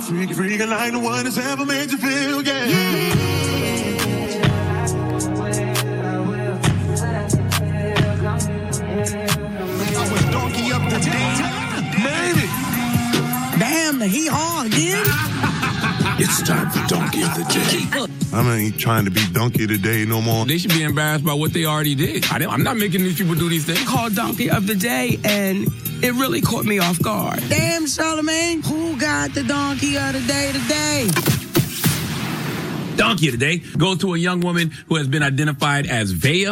Freak like the one that's ever made you feel, yeah. I was donkey of the day. Baby. Damn, the hee-haw again. It's time for donkey of the day. I ain't trying to be donkey of the day no more. They should be embarrassed by what they already did. I'm not making these people do these things. Called donkey of the day, and it really caught me off guard. Damn, Charlamagne, who got the donkey of the day today? Donkey of the day goes to a young woman who has been identified as Vaya,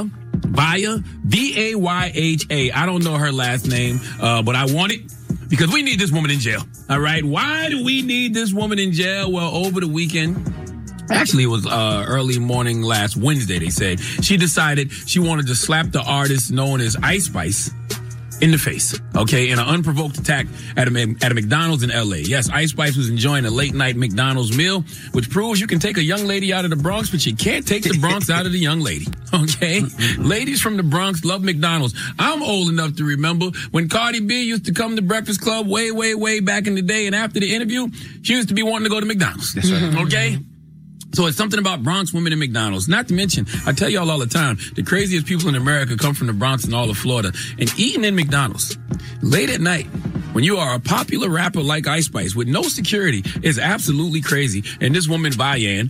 V-A-Y-H-A. I don't know her last name, but I want it because we need this woman in jail. All right. Why do we need this woman in jail? Well, over the weekend, actually it was early morning last Wednesday, they said, she decided she wanted to slap the artist known as Ice Spice in the face, okay, in an unprovoked attack at a McDonald's in L.A. Yes, Ice Spice was enjoying a late-night McDonald's meal, which proves you can take a young lady out of the Bronx, but you can't take the Bronx out of the young lady, okay? Ladies from the Bronx love McDonald's. I'm old enough to remember when Cardi B used to come to Breakfast Club way, way, way back in the day, and after the interview, she used to be wanting to go to McDonald's. That's right. Okay? So it's something about Bronx women and McDonald's. Not to mention, I tell y'all all the time, the craziest people in America come from the Bronx and all of Florida. And eating in McDonald's late at night, when you are a popular rapper like Ice Spice with no security, is absolutely crazy. And this woman, Vaya,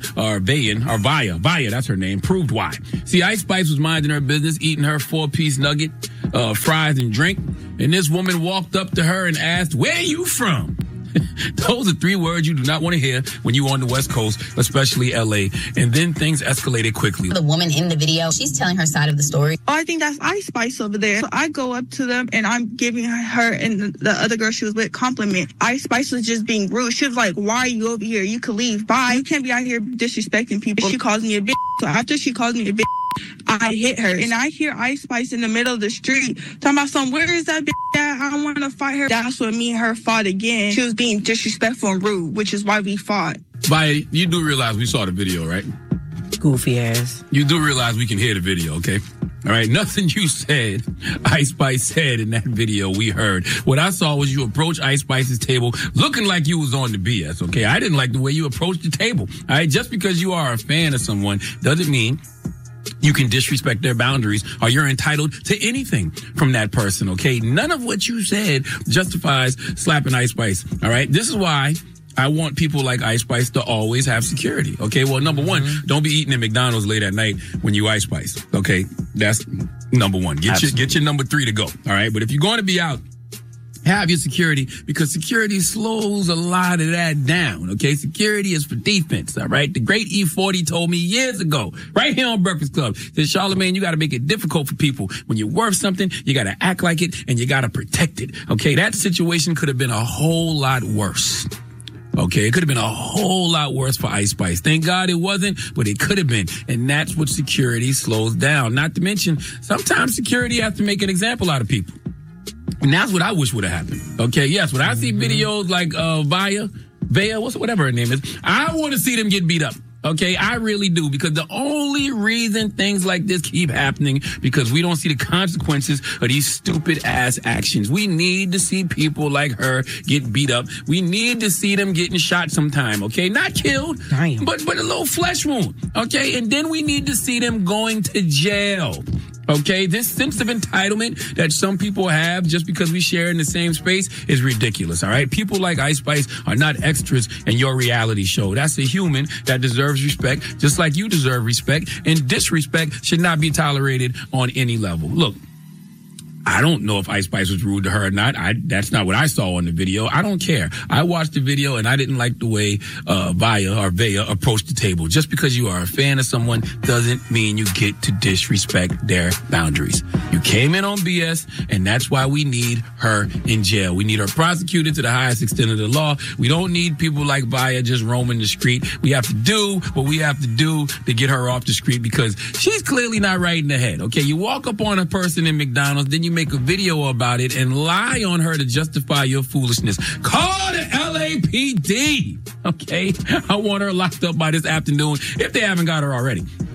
that's her name, proved why. See, Ice Spice was minding her business, eating her 4-piece nugget, fries and drink. And this woman walked up to her and asked, "Where you from?" Those are 3 words you do not want to hear when you're on the West Coast, especially L.A. And then things escalated quickly. The woman in the video, she's telling her side of the story. Oh, I think that's Ice Spice over there. So I go up to them and I'm giving her and the other girl she was with compliment. Ice Spice was just being rude. She was like, "Why are you over here? You could leave. Bye. You can't be out here disrespecting people." She calls me a bitch. So after she calls me a bitch, I hit her. And I hear Ice Spice in the middle of the street talking about where is that bitch at? I want to fight her. That's when me and her fought again. She was being disrespectful and rude, which is why we fought. Vaya, you do realize we saw the video, right? Goofy ass. You do realize we can hear the video, okay? All right, nothing you said, Ice Spice said in that video we heard. What I saw was you approach Ice Spice's table looking like you was on the BS, okay? I didn't like the way you approached the table, all right? Just because you are a fan of someone doesn't mean you can disrespect their boundaries or you're entitled to anything from that person, okay? None of what you said justifies slapping Ice Spice, all right? This is why I want people like Ice Spice to always have security, okay? Well, number one, don't be eating at McDonald's late at night when you Ice Spice, okay? That's number one. Get your number 3 to go, all right? But if you're going to be out, have your security, because security slows a lot of that down, okay? Security is for defense, all right? The great E40 told me years ago, right here on Breakfast Club, said, "Charlamagne, you got to make it difficult for people. When you're worth something, you got to act like it, and you got to protect it, okay? That situation could have been a whole lot worse. Okay, it could have been a whole lot worse for Ice Spice. Thank God it wasn't, but it could have been. And that's what security slows down. Not to mention, sometimes security has to make an example out of people. And that's what I wish would have happened. Okay, yes, when I see videos like Vaya, whatever her name is, I want to see them get beat up. Okay, I really do, because the only reason things like this keep happening because we don't see the consequences of these stupid ass actions. We need to see people like her get beat up. We need to see them getting shot sometime, okay? Not killed, but a little flesh wound, okay? And then we need to see them going to jail. Okay, this sense of entitlement that some people have just because we share in the same space is ridiculous, all right? People like Ice Spice are not extras in your reality show. That's a human that deserves respect, just like you deserve respect, and disrespect should not be tolerated on any level. Look, I don't know if Ice Spice was rude to her or not. That's not what I saw on the video. I don't care. I watched the video and I didn't like the way Vaya approached the table. Just because you are a fan of someone doesn't mean you get to disrespect their boundaries. You came in on BS, and that's why we need her in jail. We need her prosecuted to the highest extent of the law. We don't need people like Vaya just roaming the street. We have to do what we have to do to get her off the street, because she's clearly not right in the head. Okay, you walk up on a person in McDonald's, then you make a video about it and lie on her to justify your foolishness. Call the LAPD. Okay, I want her locked up by this afternoon if they haven't got her already.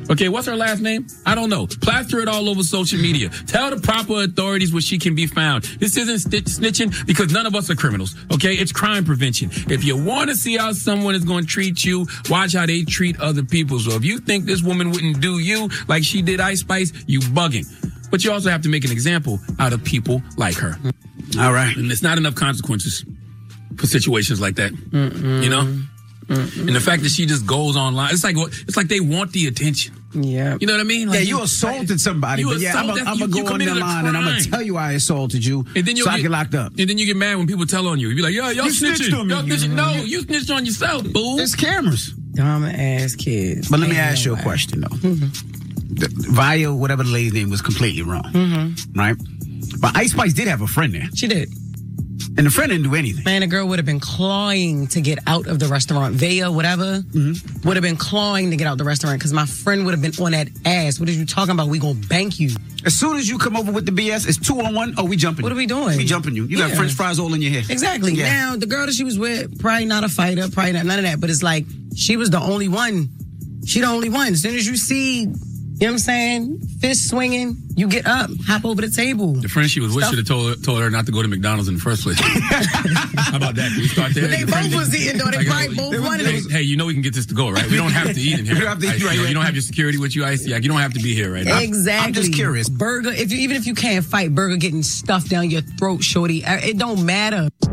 Okay, what's her last name? I don't know. Plaster it all over social media. Tell the proper authorities where she can be found. This isn't snitching because none of us are criminals. Okay, it's crime prevention. If you want to see how someone is going to treat you, watch how they treat other people. So if you think this woman wouldn't do you like she did Ice Spice, you bugging. But you also have to make an example out of people like her. All right. And there's not enough consequences for situations like that. You know? And the fact that she just goes online, it's like they want the attention. Yeah. You know what I mean? Like you assaulted somebody, but I'm going to go on the line and I'm going to tell you I assaulted you and then so I get locked up. And then you get mad when people tell on you. You be like, y'all snitching. Y'all snitching. No, you snitched on yourself, boo. There's cameras. Dumb ass kids. But let me ask you a question, though. Via, whatever the lady's name was, completely wrong. Right? But Ice Spice did have a friend there. She did. And the friend didn't do anything. Man, the girl would have been clawing to get out of the restaurant. Vaya, whatever, would have been clawing to get out the restaurant because my friend would have been on that ass. What are you talking about? We gonna bank you. As soon as you come over with the BS, it's 2-on-1. Oh, we jumping. What are we doing? We jumping you. You got French fries all in your hair. Exactly. Yeah. Now, the girl that she was with, probably not a fighter, probably not none of that. But it's like, she was the only one. She the only one. As soon as you see, you know what I'm saying, fist swinging, you get up, hop over the table. The friend she was with should have told her not to go to McDonald's in the first place. How about that? Can we start there? But they both was eating, though. They probably both wanted it. Hey, you know we can get this to go, right? We don't have to eat in here. You don't have to eat, right? You don't have your security with you, Ice. You don't have to be here right now. Exactly. I'm just curious. Burger, even if you can't fight, burger getting stuffed down your throat, shorty, it don't matter.